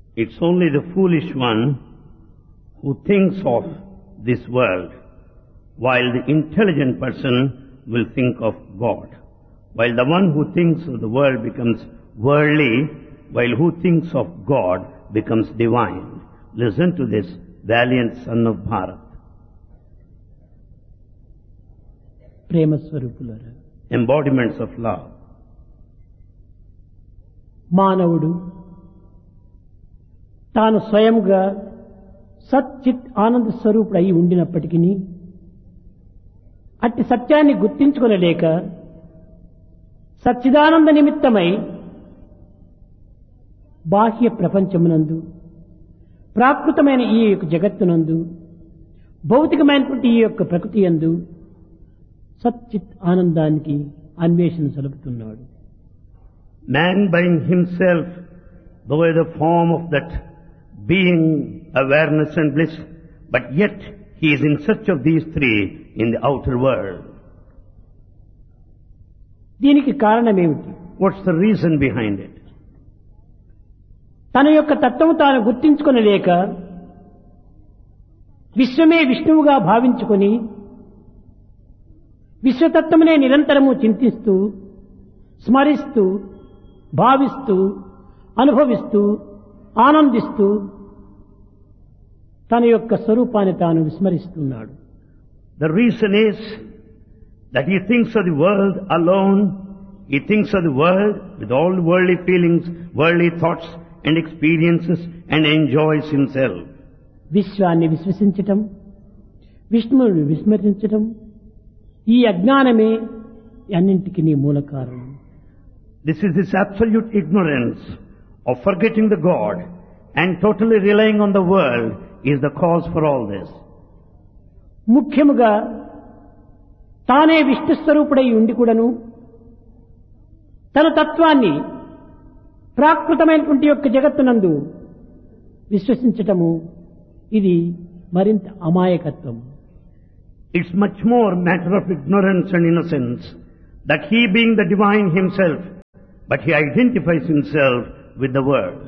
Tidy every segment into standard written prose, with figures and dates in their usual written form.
It's only the foolish one who thinks of this world, while the intelligent person will think of God. While the one who thinks of the world becomes worldly, while who thinks of God becomes divine. Listen to this valiant son of Bharat. ప్రేమ స్వరూపులారా, Embodiments of love. మానవుడు తాను స్వయంగా సచ్చిత్ ఆనంద స్వరూపుడు అయి ఉండినప్పటికీ అట్టి సత్యాన్ని గుర్తించుకొనలేక సచ్చిదానంద నిమిత్తమై బాహ్య ప్రపంచమునందు ప్రాకృతమైన ఈ యొక్క జగత్తునందు భౌతికమైనటువంటి ఈ యొక్క ప్రకృతి యందు సచ్చిత్ ఆనందానికి అన్వేషణ సలుపుతున్నాడు. Man by himself, though the form of that being, awareness and bliss, but yet he is in search of these three in the outer world. దీనికి కారణమేమిటి? What's the reason behind it? తన యొక్క తత్వము తాను గుర్తించుకొనలేక విశ్వమే విష్ణువుగా భావించుకొని విశ్వతత్వమునే నిరంతరము చింతిస్తూ స్మరిస్తూ భావిస్తూ అనుభవిస్తూ ఆనందిస్తూ తన యొక్క స్వరూపాన్ని తాను విస్మరిస్తున్నాడు. The reason is that he thinks of the world alone, he thinks of the world with all worldly feelings, worldly thoughts and experiences, and enjoys himself. విశ్వాన్ని విశ్వసించటం, విష్ణువుని విస్మరించటం, ఈ అజ్ఞానమే అన్నింటికి మూల కారణం. This is this absolute ignorance of forgetting the God and totally relying on the world is the cause for all this. ముఖ్యముగా తానే విష్ణు స్వరూపుడై ఉండి కూడాను తన తత్వాన్ని ప్రాకృతమైనటువంటి యొక్క జగత్తునందు విశ్వసించటము ఇది మరింత అమాయకత్వం. It's much more matter of ignorance and innocence that he being the divine himself, but he identifies himself with the world.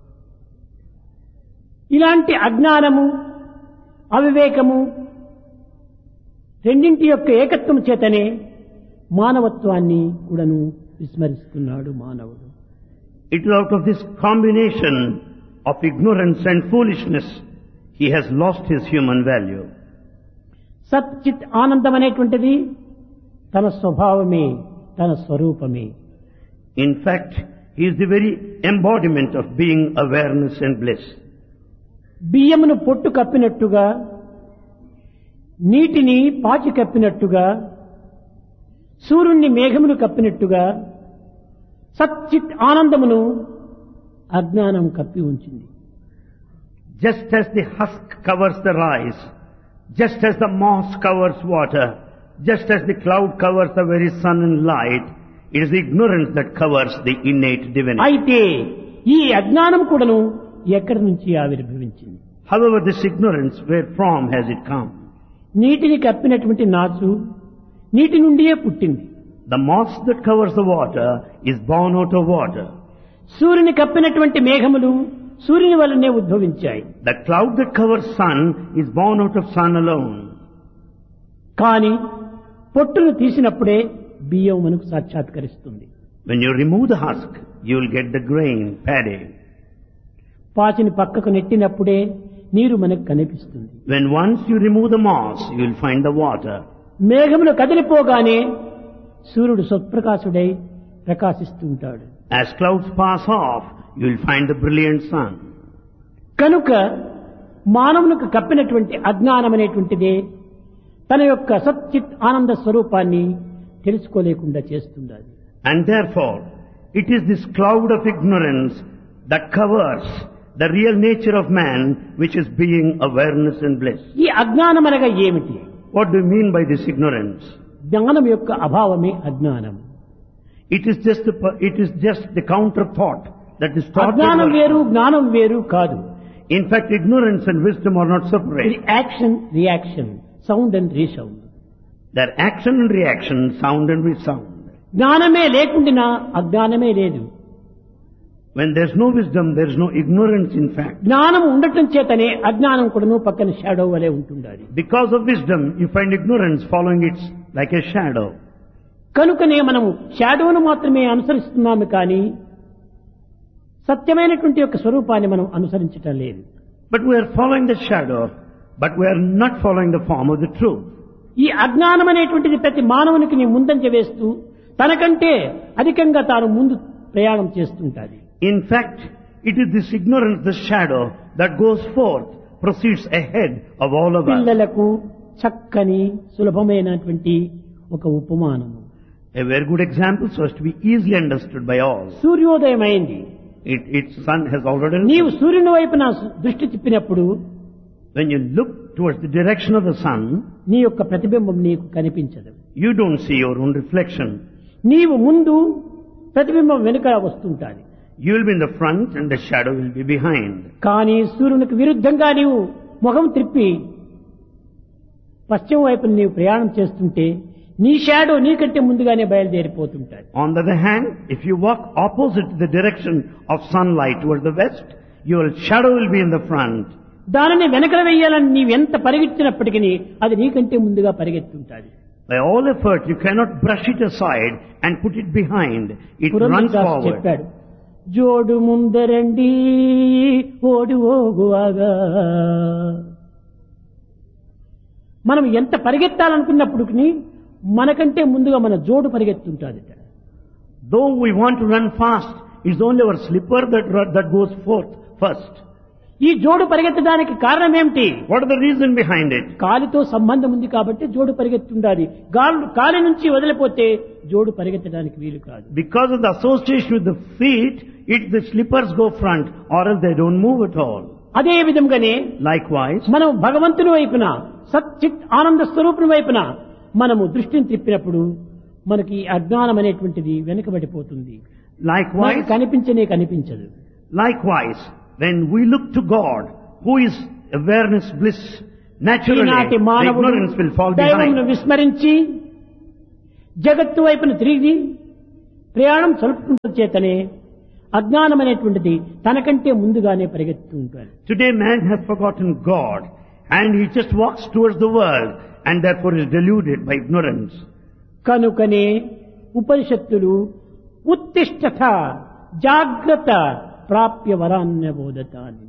ఇలాంటి అజ్ఞానము అవివేకము రెండింటి యొక్క ఏకత్వం చేతనే మానవత్వాన్ని కూడాను విస్మరిస్తున్నాడు మానవుడు. It is out of this combination of ignorance and foolishness he has lost his human value. సచ్చిత్ ఆనందం అనేటువంటిది తన స్వభావమే, తన స్వరూపమే. In fact, he is the very embodiment of being awareness and bliss. బియ్యమును పొట్టు కప్పినట్టుగా, నీటిని పాచి కప్పినట్టుగా, సూర్యుణ్ణి మేఘమును కప్పినట్టుగా సచ్చిత్ ఆనందమును అజ్ఞానం కప్పి ఉంచింది. Just as the husk covers the rice, just as the moss covers water, just as the cloud covers the very sun and light, it is ignorance that covers the innate divinity. అయితే ఈ అజ్ఞానం కూడాను ఎక్కడి నుంచి ఆవిర్భవించింది? However, this ignorance, where from has it come? నీటిని కప్పినటువంటి నాచు నీటి నుండియే పుట్టింది. The moss that covers the water is born out of water. సూర్యుని కప్పినటువంటి మేఘములు సూర్యుని వల్లనే ఉద్భవించాయి. The cloud that covers sun is born out of sun alone. కానీ పొట్టును తీసినప్పుడే బియ్యం మనకు సాక్షాత్కరిస్తుంది. When you remove the husk, you will get the grain, paddy. పాచిని పక్కకు నెట్టినప్పుడే నీరు మనకు కనిపిస్తుంది. When once you remove the moss, you will find the water. మేఘములు కదిలిపోగానే సూర్యుడు స్వప్రకాశుడై ప్రకాశిస్తూ ఉంటాడు. As clouds pass off, you will find the brilliant sun. కనుక మానవునికి కప్పినటువంటి అజ్ఞానం అనేటువంటిదే తన యొక్క సచ్చిత్ ఆనంద స్వరూపాన్ని తెలుసుకోలేకుండా చేస్తున్నది. And therefore, it is this cloud of ignorance that covers the real nature of man, which is being awareness and bliss. ఈ అజ్ఞానం అనగా ఏమిటి? What do you mean by this ignorance? జ్ఞానం యొక్క అభావమే అజ్ఞానం. It is just the counter thought that is thought. అజ్ఞానం వేరు, జ్ఞానం వేరు కాదు. In fact, ignorance and wisdom are not separate. ఇది action reaction, sound and resound. They are action and reaction, sound and resound. జ్ఞానమే లేకుండా అజ్ఞానమే లేదు. When there's no wisdom, there's no ignorance in fact. జ్ఞానం ఉండటం చేతనే అజ్ఞానం కూడాను పక్కన షాడో వలె ఉంటుండాలి. Because of wisdom, you find ignorance following it like a shadow. కనుకనే మనము షాడోను మాత్రమే అనుసరిస్తున్నాము కానీ సత్యమైనటువంటి యొక్క స్వరూపాన్ని మనం అనుసరించటం లేదు. But we are following the shadow, but we are not following the form of the truth. ఈ అజ్ఞానం అనేటువంటిది ప్రతి మానవునికి ముందంజ వేస్తూ తనకంటే అధికంగా తాను ముందు ప్రయాణం చేస్తుంటాది. In fact, it is this ignorance, the shadow, that goes forth, proceeds ahead of all of us. పిల్లలకు చక్కని సులభమైనటువంటి ఒక ఉపమానము. A very good example so as to be easily understood by all. సూర్యోదయం అయింది. Its sun has already నీవు risen. సూర్యుని వైపున దృష్టి తిప్పినప్పుడు When you look towards the direction of the sun, నీ యొక్క ప్రతిబింబం నీకు కనిపించదు. you don't see your own reflection. నీవు ముందు ప్రతిబింబం వెనుక వస్తుంటాది. You will be in the front and the shadow will be behind. కానీ సూర్యునికి విరుద్ధంగా నీవు ముఖం త్రిప్పి పశ్చిమ వైపు నీవు ప్రయాణం చేస్తుంటే నీ షాడో నీకంటే ముందుగానే బయలుదేరిపోతుంటాది. On the other hand, if you walk opposite the direction of sunlight towards the west, your shadow will be in the front. దానిని వెనకల వెయ్యాలని నీవెంత పరిగెత్తినప్పటికీ అది నీకంటే ముందుగా పరిగెత్తుంటాది. By all effort, you cannot brush it aside and put it behind. It runs forward. చెప్పాడు, జోడు ముందరండి ఓడి ఓగువాగా. మనం ఎంత పరిగెత్తాలనుకున్నప్పుడు మనకంటే ముందుగా మన జోడు పరిగెత్తుంటాది. Though we want to run fast, it's only our slipper that goes forth first. ఈ జోడు పరిగెత్తడానికి కారణం ఏమిటి? What is the reason behind it? కాలితో సంబంధం ఉంది కాబట్టి జోడు పరిగెత్తుండాలి. కాలి నుంచి వదిలిపోతే జోడు పరిగెత్తడానికి వీలు కాదు. Because of the association with the feet, the slippers go front or else they don't move at all. అదే విధంగానే Likewise, మనం భగవంతుని వైపున సచ్చిత్ ఆనంద స్వరూపుని వైపున మనము దృష్టిని తిప్పినప్పుడు మనకి అజ్ఞానం అనేటువంటిది వెనుకబడిపోతుంది. likewise, కనిపించదు. likewise, when we look to God, who is awareness, bliss, naturally ఈనాటి the మానవుడు ignorance will fall దైవమును behind. విస్మరించి జగత్తు వైపున తిరిగి ప్రయాణం సలుపుకుంటూ చేతనే అజ్ఞానం అనేటువంటిది తనకంటే ముందుగానే పరిగెత్తుతూ ఉంటాడు. Today man has forgotten God and he just walks towards the world and therefore is deluded by ignorance. కనుకనే ఉపనిషత్తులు ఉత్తిష్ఠత జాగ్రత్త ప్రాప్య వరాన్య బోధతాని.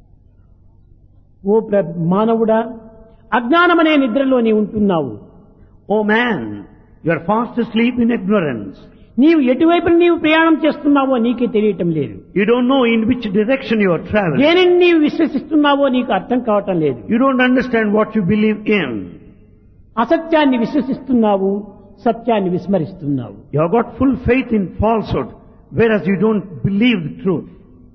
ఓ మానవుడా, అజ్ఞానమనే నిద్రలో నీవు ఉంటున్నావు. Oh man, you are fast asleep in ignorance. నీవు ఎటువైపు నీవు ప్రయాణం చేస్తున్నావో నీకే తెలియటం లేదు. You don't know in which direction you are traveling. దేనిని నీవు విశ్వసిస్తున్నావో నీకు అర్థం కావటం లేదు. You don't understand what you believe in. అసత్యాన్ని విశ్వసిస్తున్నావు, సత్యాన్ని విస్మరిస్తున్నావు. You have got full faith in falsehood, whereas you don't believe the truth.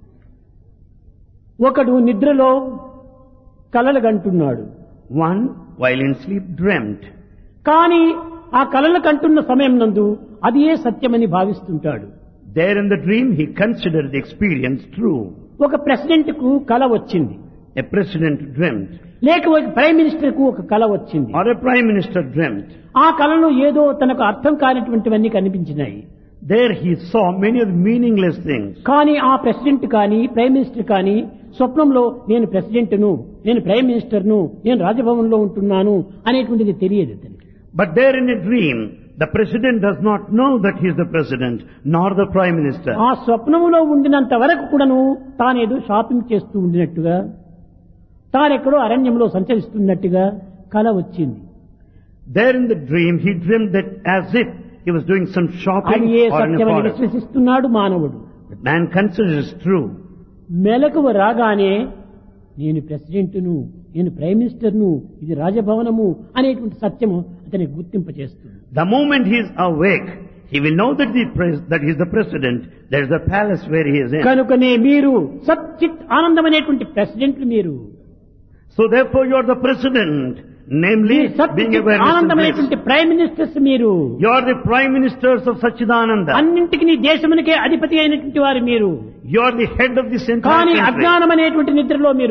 ఒకడు నిద్రలో కలలు కంటున్నాడు. One, while in sleep, dreamt. కానీ ఆ కలలు కంటున్న సమయం నందు అది ఏ సత్యమని భావిస్తుంటాడు. There in the dream, he considered the experience true. ఒక ప్రెసిడెంట్ కు కల వచ్చింది, A president dreamt, లేక ఒక ప్రైమ్ మినిస్టర్ కు ఒక కల వచ్చింది. or a prime minister dreamt. ఆ కళలో ఏదో తనకు అర్థం కానిటువంటివన్నీ కనిపించినాయి. There he saw many of the meaningless things. కానీ ఆ ప్రెసిడెంట్ కానీ ప్రైమ్ మినిస్టర్ కానీ స్వప్నంలో నేను ప్రెసిడెంట్ను, నేను ప్రైమ్ మినిస్టర్ను, నేను రాజభవన్లో ఉంటున్నాను అనేటువంటిది తెలియదు అతనికి. But there in a dream, the president does not know that he is the president, nor the prime minister. ఆ స్వప్నములో ఉండినంత వరకు కూడాను తానేదో షాపింగ్ చేస్తూ ఉండినట్టుగా, తానెక్కడో అరణ్యంలో సంచరిస్తున్నట్టుగా కల వచ్చింది. There in the dream, he dreamed that as if he was doing some shopping అది ఏ or in a సత్యమని forest. విశ్వసిస్తున్నాడు మానవుడు. But man considers it true. మెలకువ రాగానే నేను ప్రెసిడెంట్ను, నేను ప్రైమ్ మినిస్టర్ను, ఇది రాజభవనము అనేటువంటి సత్యము అతనికి గుర్తింపచేస్తుంది. The moment he is awake, he will know that that he is the president. There is the palace where he is in. కనుకనే మీరు సచ్చిత్ ఆనందమనేటువంటి ప్రెసిడెంట్లు మీరు. So therefore you are the president, namely being సచ్చిత్ awareness and bliss. ఆనందమైనటువంటి prime ministers మీరు. You are the prime ministers of Sachidananda. అన్నింటికి నీ దేశమునికే అధిపతి అయినటువంటి వారు మీరు. You are the head of this కానీ entire country. అజ్ఞానం అనేటువంటి నిద్రలో మీరు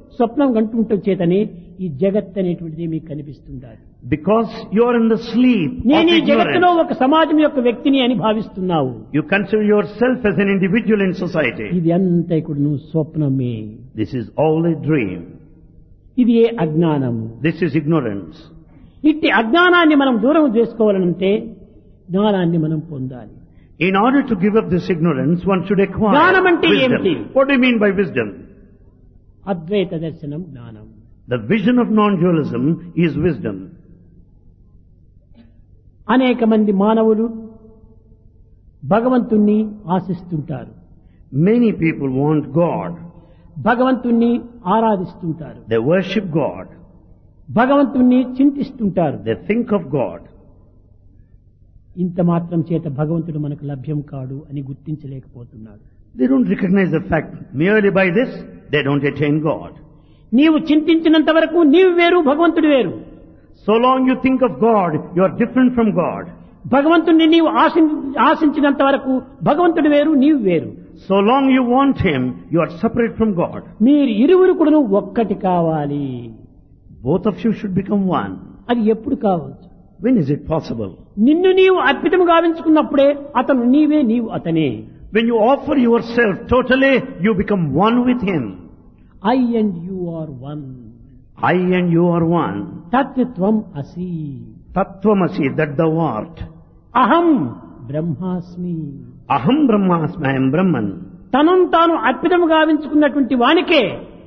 స్వప్నం గంటుంటం చేతనే ఈ జగత్ అనేటువంటిది మీకు కనిపిస్తుండాలి. Because you are in the sleep of నేను ఈ జగత్తులో ignorance. ఒక సమాజం యొక్క వ్యక్తిని అని భావిస్తున్నావు. You consider yourself as an individual in society. ఇది అంతా ఇప్పుడు నువ్వు స్వప్నమే. This is all a dream. ఇది ఏ అజ్ఞానము. This is ignorance. ఇట్టి అజ్ఞానాన్ని మనం దూరం చేసుకోవాలంటే జ్ఞానాన్ని మనం పొందాలి. In order to give up this ignorance, one should acquire జ్ఞానం అంటే ఏమిటి? wisdom. What do you mean by wisdom? అద్వైత దర్శనం జ్ఞానం. The vision of non-dualism is wisdom. అనేక మంది మానవులు భగవంతుణ్ణి ఆశిస్తుంటారు. Many people want God. భగవంతుణ్ణి ఆరాధిస్తుంటారు. They worship God. భగవంతుణ్ణి చింతిస్తుంటారు. They think of God. ఇంత మాత్రం చేత భగవంతుడు మనకు లభ్యం కాడు అని గుర్తించలేకపోతున్నాడు. They don't recognize the fact. Merely by this, they don't attain God. నీవు చింతించినంత వరకు నీవు వేరు, భగవంతుడు వేరు. So long you think of God, you are different from God. భగవంతుడిని నీవు ఆశించినంత వరకు భగవంతుడు వేరు, నీవు వేరు. So long you want Him, you are separate from God. మీరు ఇరువురు కూడా ఒక్కటి కావాలి. Both of you should become one. అది ఎప్పుడు కావచ్చు? When is it possible? నిన్ను నీవు అర్పితం గావించుకున్నప్పుడే అతను నీవే, నీవు అతనే. When you offer yourself totally, you become one with Him. I and you are one. I and you are one. తత్వం అసి. Tattvamasi, that thou art. అహం బ్రహ్మాస్మి. Aham Brahmasmi, I am Brahman. తనను తాను అర్పితం గావించుకున్నటువంటి వానికే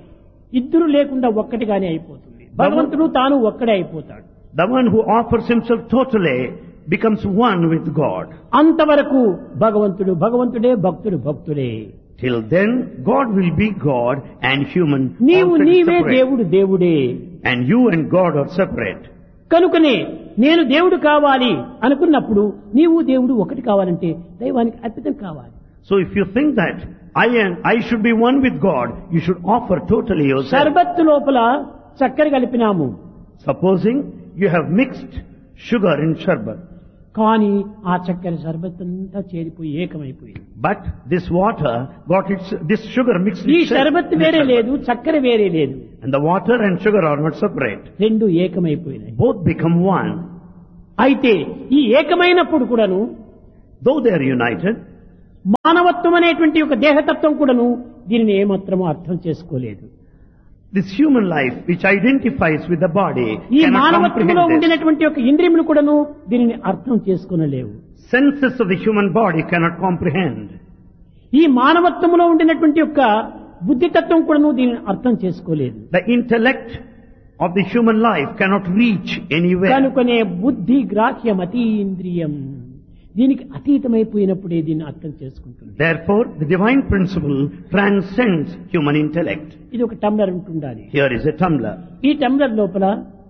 ఇద్దరు లేకుండా ఒక్కటిగానే అయిపోతుంది. భగవంతుడు తాను ఒక్కడే అయిపోతాడు. The one who offers himself totally becomes one with God. అంతవరకు భగవంతుడు భగవంతుడే, భక్తుడు భక్తుడే. Till then, God will be God and human నీవు also నీవే separate. దేవుడు దేవుడే. And you and God are separate. కనుకనే నేను దేవుడు కావాలి అనుకున్నప్పుడు నీవు దేవుడు ఒకటి కావాలంటే దైవానికి అర్పితం కావాలి. So if you think that I should be one with God, you should offer totally yourself. షర్బత్తు లోపల చక్కెర కలిపినాము. Supposing you have mixed sugar in sharbat, కానీ ఆ చక్కెర షర్బత్ అంతా చేరిపోయి ఏకమైపోయింది. but this water this sugar mixed ఈ itself షర్బత్ in the వేరే sharbat. లేదు, చక్కెర వేరే లేదు. And the water and sugar are not separate. రెండు ఏకమైపోయినాయి. Both become one. అయితే ఈ ఏకమైనప్పుడు కూడాను Though they are united, మానవత్వం అనేటువంటి ఒక దేహతత్వం కూడాను దీనిని ఏమాత్రమూ అర్థం చేసుకోలేదు. this human life which identifies with the body ఈ cannot మానవత్వంలో comprehend this. ఉండినటువంటి ఒక ఇంద్రియములు కూడాను దీనిని అర్థం చేసుకొనలేవు. Senses of the human body cannot comprehend. ఈ మానవత్వంలో ఉండినటువంటి యొక్క బుద్ధితత్వం కూడాను దీనిని అర్థం చేసుకోలేదు. The intellect of the human life cannot reach anywhere. కనుకనే బుద్ధి గ్రాహ్యం అతీంద్రియం, దీనికి అతీతమైపోయినప్పుడే దీన్ని అర్థం చేసుకుంటుంది. Therefore, the divine principle transcends human intellect. ఇది ఒక టంబ్లర్ ఉంటుండాలి. Here is a tumbler. ఈ టంబ్లర్ లోపల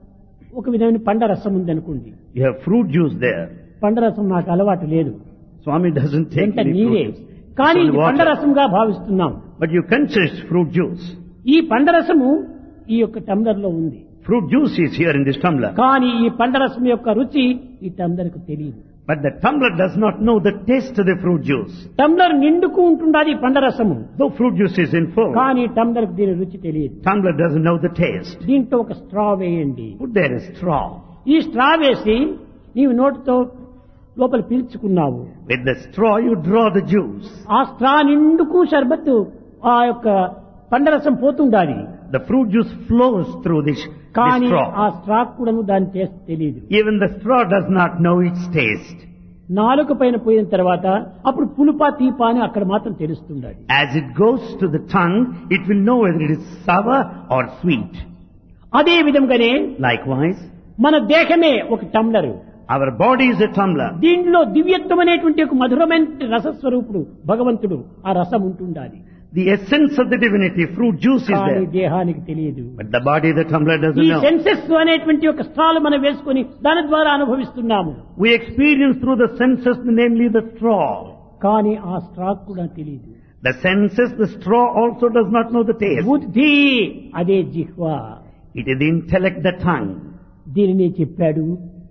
ఒక విధమైన పండరసం ఉందనుకోండి. You have fruit juice there. పండరసం నాకు అలవాటు లేదు, Swami doesn't take ఎంత any నీరే. fruit juice. కానీ It's ఇది only water. పండరసంగా భావిస్తున్నాం. But you consist fruit juice. ఈ పండరసము ఈ యొక్క టంబ్లర్ లో ఉంది. Fruit juice is here in this tumbler. కానీ ఈ పండరసం యొక్క రుచి ఈ టంబ్లర్కు తెలియదు. But the tumbler does not know the taste of the fruit juice. Tumbler నిండుకు ఉంటుండాలి పండరసము, Though fruit juice is in full, కానీ టంబ్లర్కు దీని రుచి తెలియదు. tumbler doesn't know the taste. దీంట్లో ఒక స్ట్రా వేయండి. Put there a straw. ఈ స్ట్రా వేసి నీవు నోటితో లోపల పీల్చుకున్నావు. With the straw you draw the juice. ఆ స్ట్రా నిండుకు షర్బత్తు ఆ యొక్క పండరసం పోతుండాలి. The fruit juice flows through this కానీ ఆ straw. స్ట్రా కూడా దాని టేస్ట్ తెలియదు. Even the straw does not know its taste. నాలుక పైన పోయిన తర్వాత అప్పుడు పులుపా తీపా అని అక్కడ మాత్రం తెలుస్తుండాలి. As it goes to the tongue, it will know whether it is sour or sweet. అదే విధంగానే Likewise, మన దేహమే ఒక tumbler. our body is a tumbler. దీంట్లో దివ్యత్వం అనేటువంటి ఒక మధురమైన రసస్వరూపుడు భగవంతుడు, ఆ రసం ఉంటుండాలి. The essence of the divinity, fruit juice is కానీ there. దేహానికి తెలియదు. But the body, the tumbler doesn't ఈ know. సెన్సెస్ అనేటువంటి ఒక స్ట్రాలు మనం వేసుకొని దాని ద్వారా అనుభవిస్తున్నాము. We experience through the senses, namely the straw. కానీ ఆ స్ట్రా కూడా తెలియదు. The senses, the straw also does not know the taste. బుద్ధి అదే జిహ్వా. It is the intellect, the tongue. దీనిని చెప్పాడు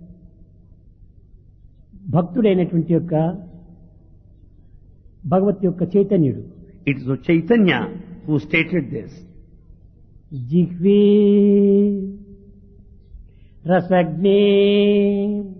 భక్తుడైనటువంటి యొక్క భగవత్ యొక్క చైతన్యుడు. It is Chaitanya who stated this. జిహ్వే రసజ్ఞే